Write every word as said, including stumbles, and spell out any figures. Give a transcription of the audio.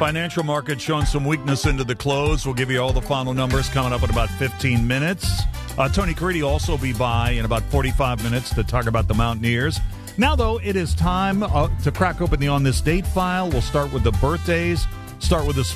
Financial markets showing some weakness into the close. We'll give you all the final numbers coming up in about fifteen minutes. Uh, Tony Caridi will also be by in about forty-five minutes to talk about the Mountaineers. Now, though, it is time uh, to crack open the On This Date file. We'll start with the birthdays, start with the